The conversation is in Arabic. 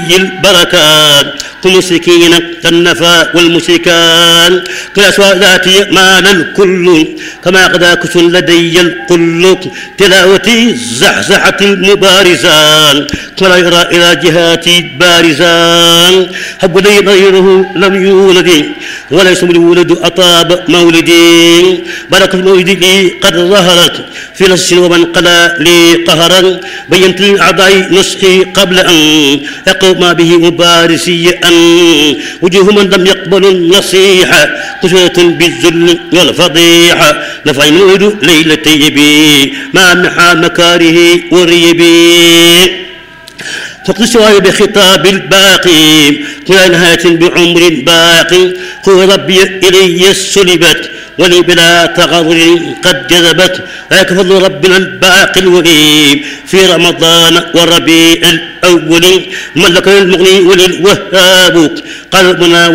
البركات كمسكين كالنفاء والمشركان كالأسواء ذاتي مال الكل كما قد كسن لدي القل تلاوتي زحزحة المبارزان ولا يرى إلى جهاتي بارزان حب لي غيره لم يولد وليس الولد أطاب مولدي بركة مولدي لي قد ظهرت في نفس ومن قلى لي قهرا بينت للأعضاء نسخي قبل أن يقوم به مبارسي أن وجوه من لم يقبلوا النصيحة قسوة بالذل والفضيحة نفع المولد ليلتي بي ما محى مكاره وريبي فقد سواي بخطاب الباقي كل نهاية بعمر باقي هو ربي إلي سلبت ولي بلا تغرر قد جذبت ذاك فضل ربنا الباقي الوهيب في رمضان والربيع الأول ملك المغني وللوهاب قلبنا